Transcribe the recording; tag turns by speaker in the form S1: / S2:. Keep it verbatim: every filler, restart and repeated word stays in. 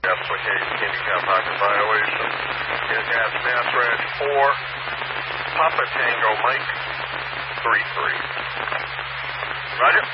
S1: handicap pocket violation. It has Mass Ranch four, Papa Tango Mike three three. Roger.